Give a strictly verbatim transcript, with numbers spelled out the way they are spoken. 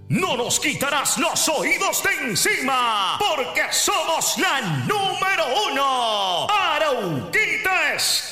No nos quitarás los oídos de encima, porque somos la número uno. Arauquita